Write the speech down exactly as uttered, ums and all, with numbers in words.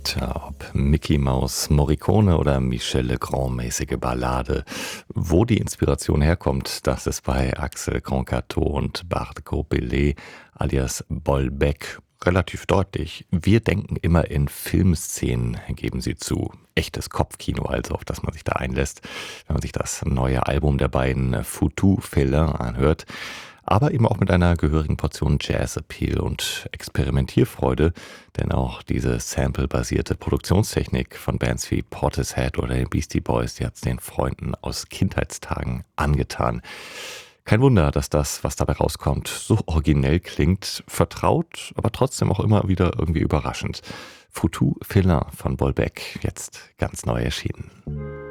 Tja, ob Mickey Mouse, Morricone oder Michel Legrand-mäßige Ballade. Wo die Inspiration herkommt, das ist bei Axel Kronkato und Bart Gobellet alias Bolbec relativ deutlich. Wir denken immer in Filmszenen, geben sie zu. Echtes Kopfkino also, auf das man sich da einlässt, wenn man sich das neue Album der beiden Foutu Felin anhört. Aber eben auch mit einer gehörigen Portion Jazz-Appeal und Experimentierfreude, denn auch diese sample-basierte Produktionstechnik von Bands wie Portishead oder den Beastie Boys, die hat es den Freunden aus Kindheitstagen angetan. Kein Wunder, dass das, was dabei rauskommt, so originell klingt, vertraut, aber trotzdem auch immer wieder irgendwie überraschend. Foutu Felin von Bolbec, jetzt ganz neu erschienen.